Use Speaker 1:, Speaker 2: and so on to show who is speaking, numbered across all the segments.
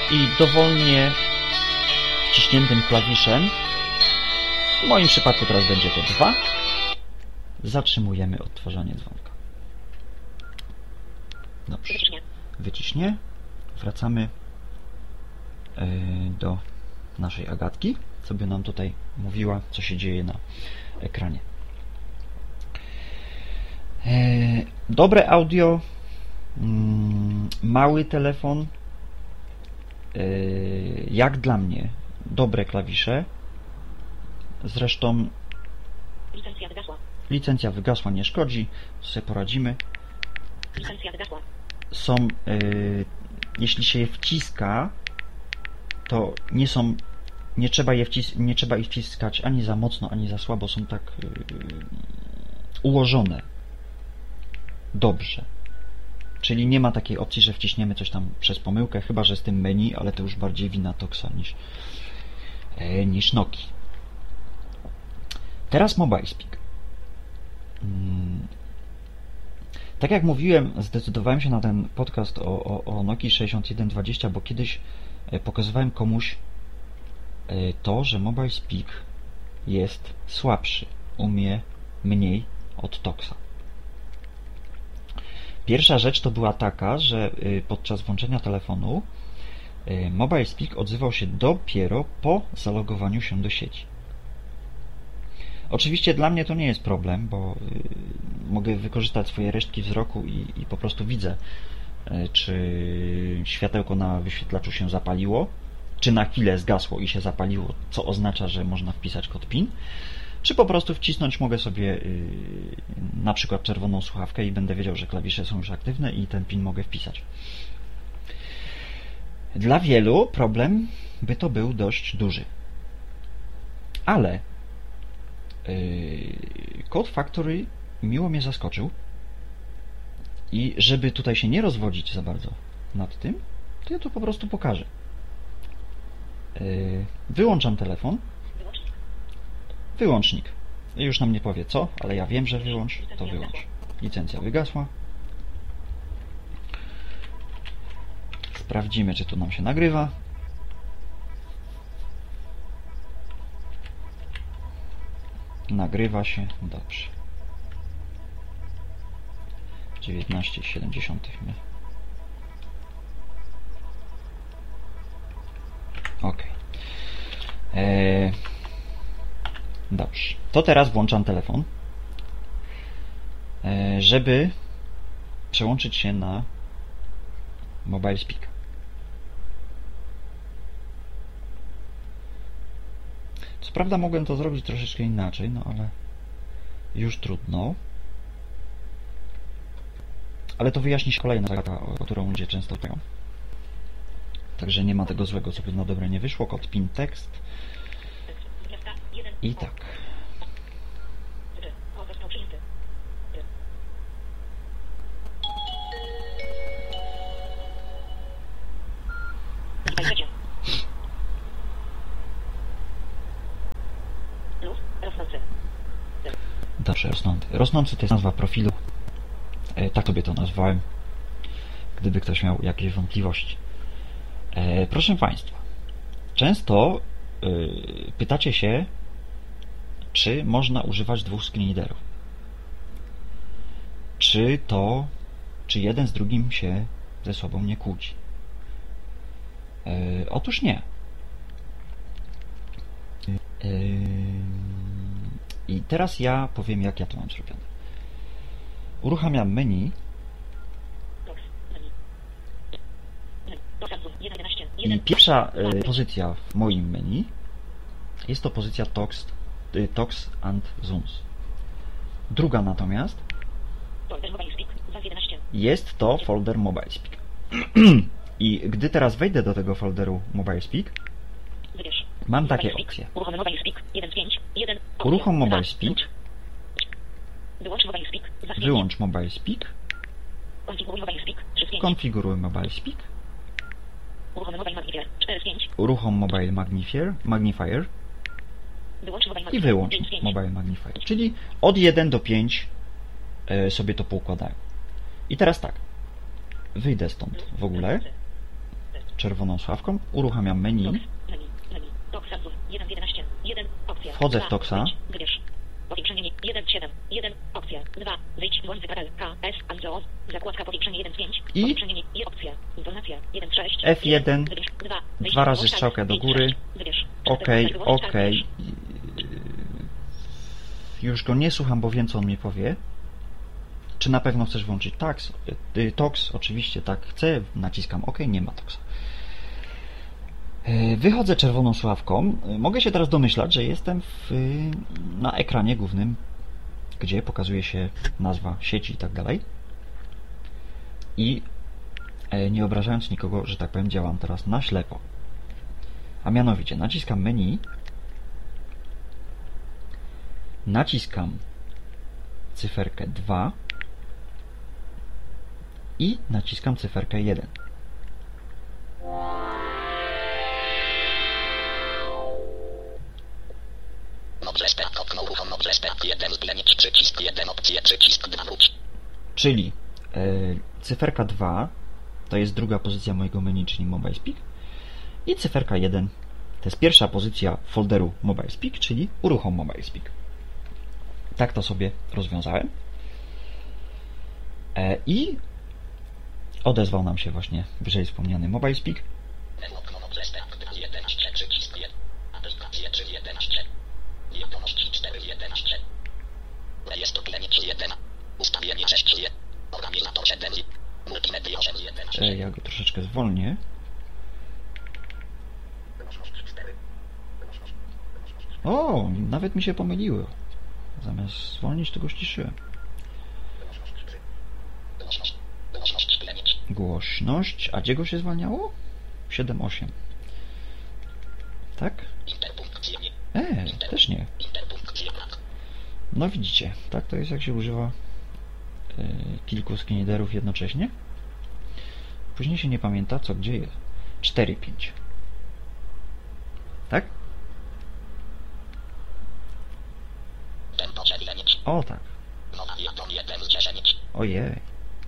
Speaker 1: i dowolnie wciśniętym klawiszem, w moim przypadku teraz będzie to 2, zatrzymujemy odtwarzanie dzwonka. Dobrze. Wyciśnie. Wracamy do naszej Agatki, co by nam tutaj mówiła, co się dzieje na ekranie. Dobre audio, mały telefon, jak dla mnie dobre klawisze. Zresztą licencja wygasła, nie szkodzi, sobie poradzimy. Są, jeśli się je wciska, to nie trzeba ich wciskać ani za mocno, ani za słabo, są tak ułożone dobrze. Czyli nie ma takiej opcji, że wciśniemy coś tam przez pomyłkę, chyba że z tym menu, ale to już bardziej wina Toxa niż Nokii. Teraz MobileSpeak. Tak jak mówiłem, zdecydowałem się na ten podcast o Nokii 6120, bo kiedyś pokazywałem komuś to, że MobileSpeak jest słabszy, umie mniej od Toxa. Pierwsza rzecz to była taka, że podczas włączenia telefonu MobileSpeak odzywał się dopiero po zalogowaniu się do sieci. Oczywiście dla mnie to nie jest problem, bo mogę wykorzystać swoje resztki wzroku i po prostu widzę, czy światełko na wyświetlaczu się zapaliło, czy na chwilę zgasło i się zapaliło, co oznacza, że można wpisać kod PIN, czy po prostu wcisnąć mogę sobie na przykład czerwoną słuchawkę i będę wiedział, że klawisze są już aktywne i ten PIN mogę wpisać. Dla wielu problem by to był dość duży. Ale Code Factory miło mnie zaskoczył i żeby tutaj się nie rozwodzić za bardzo nad tym, to ja to po prostu pokażę. Wyłączam telefon. Wyłącznik. Już nam nie powie co, ale ja wiem, że wyłącz, to wyłącz. Licencja wygasła. Sprawdzimy, czy tu nam się nagrywa. Nagrywa się, dobrze. 19,7. Ok. Dobrze. To teraz włączam telefon, żeby przełączyć się na MobileSpeak. Co prawda mogłem to zrobić troszeczkę inaczej, no ale już trudno. Ale to wyjaśni się kolejna zagadka, o którą ludzie często pytają. Także nie ma tego złego, co by na dobre nie wyszło. Kod PIN tekst. I tak. Dobrze, rosnący. Rosnący to jest nazwa profilu. Tak sobie to nazwałem, gdyby ktoś miał jakieś wątpliwości. Proszę Państwa, często pytacie się, czy można używać dwóch screenreaderów. Czy jeden z drugim się ze sobą nie kłóci. Otóż nie. I teraz ja powiem, jak ja to mam zrobione. Uruchamiam menu i pierwsza pozycja w moim menu jest to pozycja Tox and Zooms. Druga natomiast jest to folder MobileSpeak. I gdy teraz wejdę do tego folderu MobileSpeak, mam takie opcje. Uruchom MobileSpeak, wyłącz MobileSpeak, konfiguruj MobileSpeak, uruchom Mobile Magnifier i wyłącz Mobile Magnifier. Czyli od 1 do 5 sobie to poukładają. I teraz tak, wyjdę stąd w ogóle, czerwoną sławką, uruchamiam menu, wchodzę w Toxa,
Speaker 2: powiększenie 1,7, 1, opcja, 2, wyjdź, włącz wypadek, K, S, Anzo, zakładka powiększenie 1,5,
Speaker 1: i
Speaker 2: powiększenie, opcja, informacja, 1,6,
Speaker 1: F1,
Speaker 2: 2,
Speaker 1: dwa razy strzałkę do góry, OK. Już go nie słucham, bo wiem, co on mi powie. Czy na pewno chcesz włączyć Tox? Oczywiście tak chcę, naciskam OK, nie ma Toxa. Wychodzę czerwoną sławką. Mogę się teraz domyślać, że jestem na ekranie głównym, gdzie pokazuje się nazwa sieci i tak dalej. I nie obrażając nikogo, że tak powiem, działam teraz na ślepo. A mianowicie naciskam menu, naciskam cyferkę 2 i naciskam cyferkę 1. Czyli cyferka 2 to jest druga pozycja mojego menu, czyli MobileSpeak, i cyferka 1 to jest pierwsza pozycja folderu MobileSpeak, czyli uruchom MobileSpeak. Tak to sobie rozwiązałem. I odezwał nam się właśnie wyżej wspomniany MobileSpeak. Ja go troszeczkę zwolnię. O, nawet mi się pomyliło. Zamiast zwolnić, to go ściszyłem. Głośność. A gdzie go się zwalniało? 7,8. Tak? Też nie. No widzicie, tak to jest, jak się używa kilku skiniderów jednocześnie. Później się nie pamięta, co gdzie jest. 4,5. Tak? O tak. Ojej.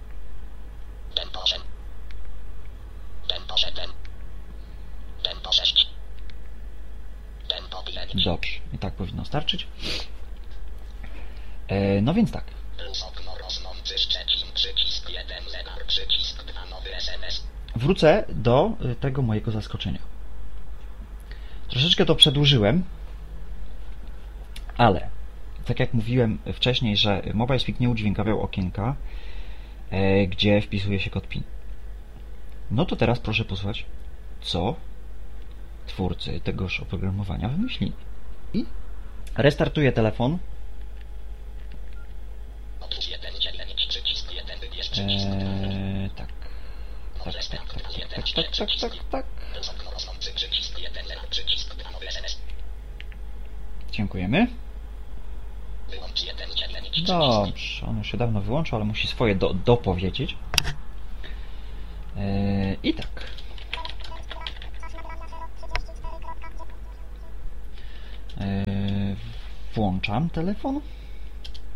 Speaker 1: Dobrze, i tak powinno starczyć. No więc tak. Wrócę do tego mojego zaskoczenia. Troszeczkę to przedłużyłem, ale tak jak mówiłem wcześniej, że MobileSpeak nie udźwiękawiał okienka, gdzie wpisuje się kod PIN. No to teraz proszę posłuchać, co twórcy tegoż oprogramowania wymyślili. I restartuję telefon. Tak. Tak. Dziękujemy. Dobrze, on już się dawno wyłączył, ale musi swoje dopowiedzieć. I tak. Włączam telefon.